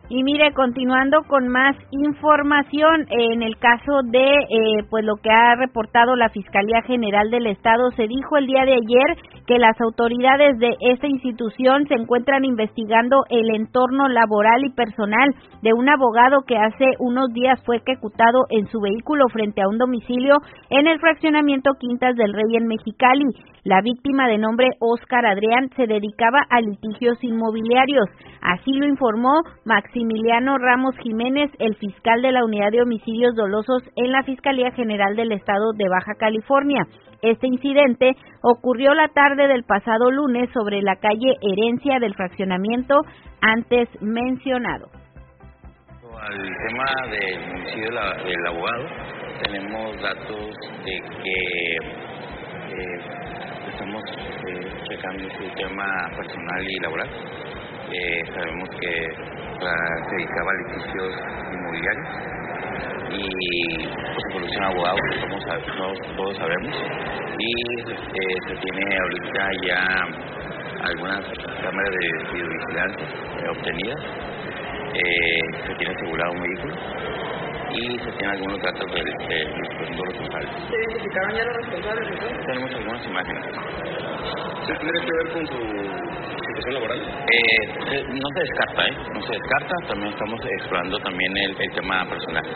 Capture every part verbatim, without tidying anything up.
Y mire, continuando con más información, en el caso de eh, pues lo que ha reportado la Fiscalía General del Estado, se dijo el día de ayer que las autoridades de esta institución se encuentran investigando el entorno laboral y personal de un abogado que hace unos días fue ejecutado en su vehículo frente a un domicilio en el fraccionamiento Quintas del Rey en Mexicali. La víctima, de nombre Óscar Adrián, se dedicaba a litigios inmobiliarios. Así lo informó Maximiliano Ramos Jiménez, el fiscal de la Unidad de Homicidios Dolosos en la Fiscalía General del Estado de Baja California. Este incidente ocurrió la tarde del pasado lunes sobre la calle Herencia del fraccionamiento antes mencionado. Al tema del homicidio del abogado, tenemos datos de que eh, estamos eh, checando su tema personal y laboral. Eh, sabemos que uh, se dedicaba a litigios inmobiliarios y pues, evolución abogado, como todos, todos sabemos, y eh, se tiene ahorita ya algunas cámaras de videovigilancia eh, obtenidas, eh, se tiene asegurado un vehículo y se tienen algunos datos del de, de, de responsable. ¿Se identificaron ya los responsables entonces? Tenemos algunas imágenes. ¿Sí tiene que ver con su situación laboral? Eh, no se descarta, ¿eh? No se descarta, también estamos explorando también el, el tema personal.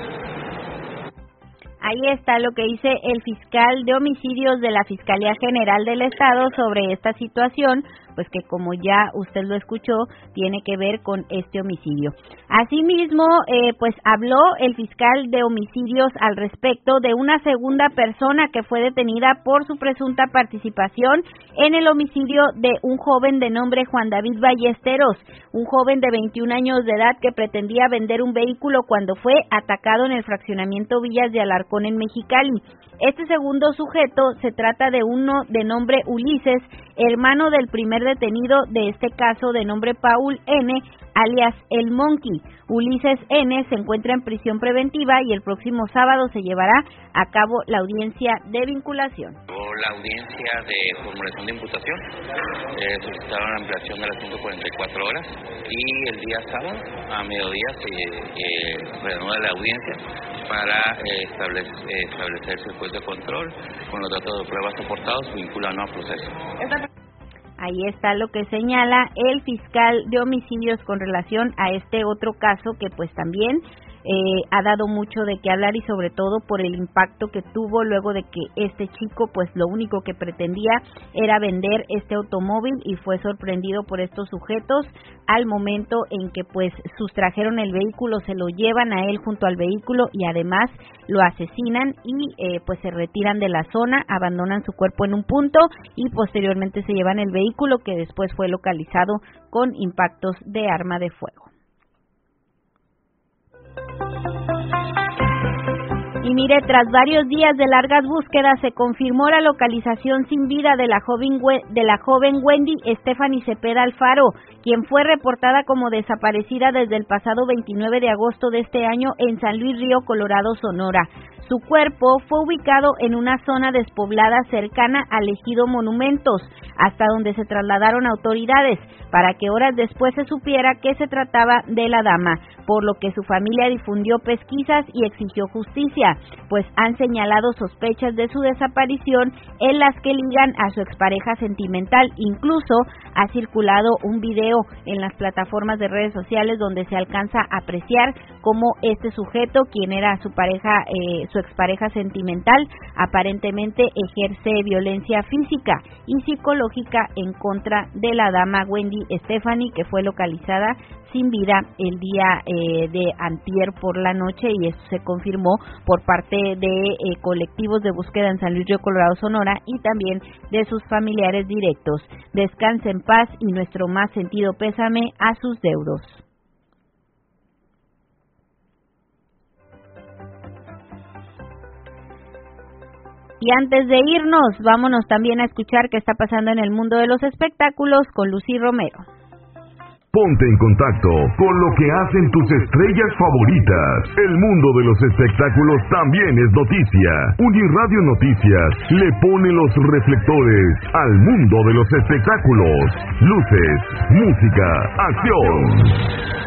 Ahí está lo que dice el fiscal de homicidios de la Fiscalía General del Estado sobre esta situación, pues que como ya usted lo escuchó, tiene que ver con este homicidio. Asimismo, eh, pues habló el fiscal de homicidios al respecto de una segunda persona que fue detenida por su presunta participación en el homicidio de un joven de nombre Juan David Ballesteros, un joven de veintiún años de edad que pretendía vender un vehículo cuando fue atacado en el fraccionamiento Villas de Alarcón en Mexicali. Este segundo sujeto se trata de uno de nombre Ulises, hermano del primer detenido de este caso de nombre Paul N., alias El Monkey. Ulises N. se encuentra en prisión preventiva y el próximo sábado se llevará a cabo la audiencia de vinculación. La audiencia de formulación de imputación, eh, solicitaron la ampliación de las ciento cuarenta y cuatro horas y el día sábado a mediodía se eh, reanuda la audiencia para eh, establecer, eh, establecerse el juez de control con los datos de pruebas aportados vinculando a proceso. Ahí está lo que señala el fiscal de homicidios con relación a este otro caso que pues también eh, ha dado mucho de qué hablar y sobre todo por el impacto que tuvo luego de que este chico pues lo único que pretendía era vender este automóvil y fue sorprendido por estos sujetos al momento en que pues sustrajeron el vehículo, se lo llevan a él junto al vehículo y además lo asesinan y eh, pues se retiran de la zona, abandonan su cuerpo en un punto y posteriormente se llevan el vehículo que después fue localizado con impactos de arma de fuego. Y mire, tras varios días de largas búsquedas se confirmó la localización sin vida de la joven de la joven Wendy Stephanie Cepeda Alfaro, quien fue reportada como desaparecida desde el pasado veintinueve de agosto de este año en San Luis Río Colorado, Sonora. Su cuerpo fue ubicado en una zona despoblada cercana al ejido Monumentos, hasta donde se trasladaron autoridades, para que horas después se supiera que se trataba de la dama, por lo que su familia difundió pesquisas y exigió justicia, pues han señalado sospechas de su desaparición en las que ligan a su expareja sentimental. Incluso ha circulado un video en las plataformas de redes sociales donde se alcanza a apreciar cómo este sujeto, quien era su pareja, eh, su expareja sentimental, aparentemente ejerce violencia física y psicológica en contra de la dama Wendy Stephanie, que fue localizada sin vida el día eh, de antier por la noche, y esto se confirmó por parte de eh, colectivos de búsqueda en San Luis Río Colorado, Sonora, y también de sus familiares directos. Descanse en paz y nuestro más sentido pésame a sus deudos. Y antes de irnos, vámonos también a escuchar qué está pasando en el mundo de los espectáculos con Lucy Romero. Ponte en contacto con lo que hacen tus estrellas favoritas. El mundo de los espectáculos también es noticia. Uniradio Noticias le pone los reflectores al mundo de los espectáculos. Luces, música, acción.